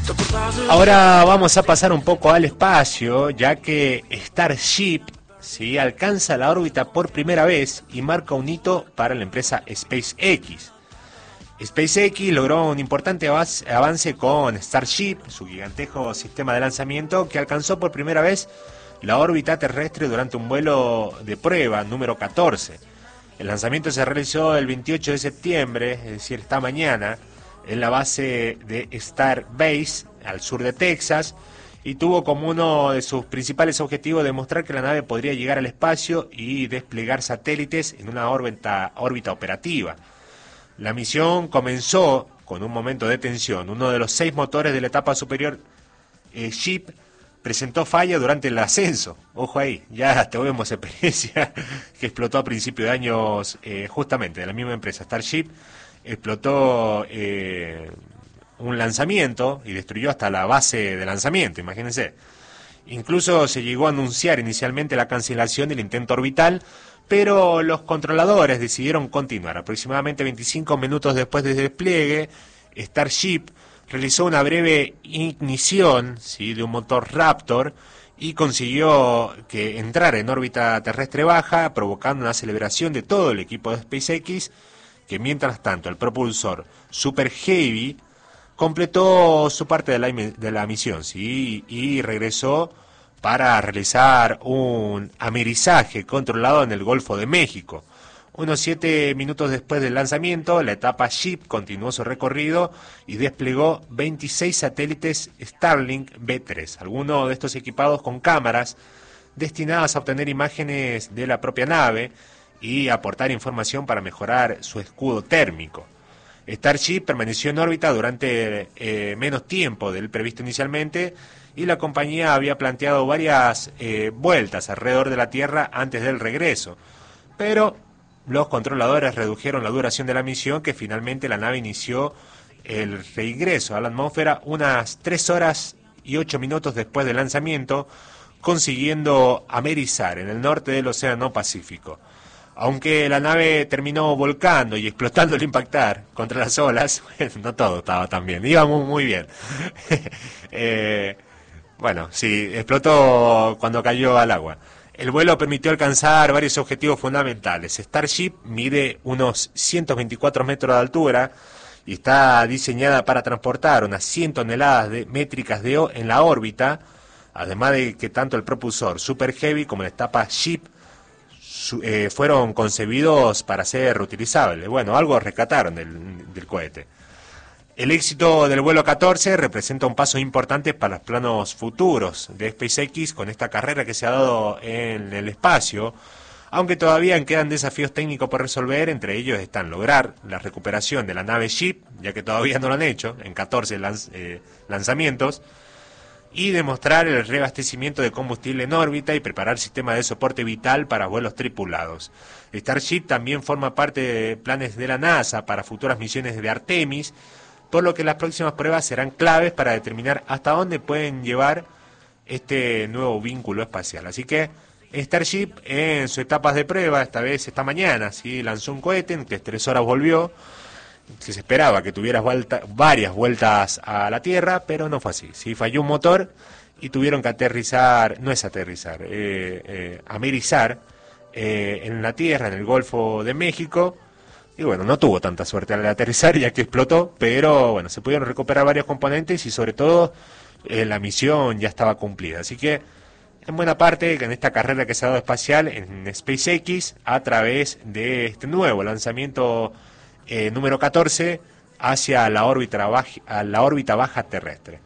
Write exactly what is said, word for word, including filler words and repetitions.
Ahora vamos a pasar un poco al espacio, ya que Starship ¿sí? alcanza la órbita por primera vez y marca un hito para la empresa SpaceX. SpaceX logró un importante avance con Starship, su gigantesco sistema de lanzamiento, que alcanzó por primera vez la órbita terrestre durante un vuelo de prueba número catorce. El lanzamiento se realizó el veintiocho de septiembre, es decir, esta mañana, en la base de Starbase, al sur de Texas, y tuvo como uno de sus principales objetivos demostrar que la nave podría llegar al espacio y desplegar satélites en una órbita, órbita operativa. La misión comenzó con un momento de tensión. Uno de los seis motores de la etapa superior, eh, Ship, presentó falla durante el ascenso. Ojo ahí, ya tuvimos experiencia que explotó a principios de años, eh, justamente de la misma empresa, Starship, explotó eh, un lanzamiento y destruyó hasta la base de lanzamiento, imagínense. Incluso se llegó a anunciar inicialmente la cancelación del intento orbital, pero los controladores decidieron continuar. Aproximadamente veinticinco minutos después del despliegue, Starship realizó una breve ignición, ¿sí? de un motor Raptor y consiguió que entrara en órbita terrestre baja, provocando una aceleración de todo el equipo de SpaceX, que mientras tanto el propulsor Super Heavy completó su parte de la, de la misión, ¿sí? y regresó para realizar un amerizaje controlado en el Golfo de México. Unos siete minutos después del lanzamiento, la etapa Ship continuó su recorrido y desplegó veintiséis satélites Starlink B tres, algunos de estos equipados con cámaras destinadas a obtener imágenes de la propia nave y aportar información para mejorar su escudo térmico. Starship permaneció en órbita durante eh, menos tiempo del previsto inicialmente, y la compañía había planteado varias eh, vueltas alrededor de la Tierra antes del regreso, pero los controladores redujeron la duración de la misión, que finalmente la nave inició el reingreso a la atmósfera unas tres horas y ocho minutos después del lanzamiento, consiguiendo amerizar en el norte del Océano Pacífico. Aunque la nave terminó volcando y explotando al impactar contra las olas, no todo estaba tan bien, iba muy, muy bien. eh, bueno, sí, explotó cuando cayó al agua. El vuelo permitió alcanzar varios objetivos fundamentales. Starship mide unos ciento veinticuatro metros de altura y está diseñada para transportar unas cien toneladas de métricas de O en la órbita, además de que tanto el propulsor Super Heavy como la etapa Ship Eh, fueron concebidos para ser reutilizables. Bueno, algo rescataron del, del cohete. El éxito del vuelo catorce representa un paso importante para los planos futuros de SpaceX con esta carrera que se ha dado en el espacio, aunque todavía quedan desafíos técnicos por resolver. Entre ellos están lograr la recuperación de la nave Ship, ya que todavía no lo han hecho, en catorce lanz, eh, lanzamientos, y demostrar el reabastecimiento de combustible en órbita y preparar sistemas de soporte vital para vuelos tripulados. Starship también forma parte de planes de la NASA para futuras misiones de Artemis, por lo que las próximas pruebas serán claves para determinar hasta dónde pueden llevar este nuevo vínculo espacial. Así que Starship, en sus etapas de prueba, esta vez esta mañana, ¿sí? lanzó un cohete en que tres horas volvió, que se esperaba que tuviera vuelta, varias vueltas a la Tierra, pero no fue así. Sí, falló un motor y tuvieron que aterrizar, no es aterrizar, eh, eh, amerizar eh, en la Tierra, en el Golfo de México, y bueno, no tuvo tanta suerte al aterrizar ya que explotó, pero bueno, se pudieron recuperar varios componentes y sobre todo eh, la misión ya estaba cumplida. Así que en buena parte en esta carrera que se ha dado espacial en SpaceX a través de este nuevo lanzamiento Eh, número catorce hacia la órbita baja, a la órbita baja terrestre.